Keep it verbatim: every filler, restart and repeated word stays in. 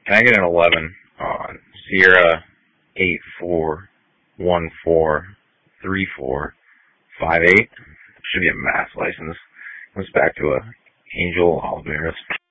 Can I get an eleven on Sierra eight four one four three four five eight? Should be a mass license. Goes back to a Angel Oliveras.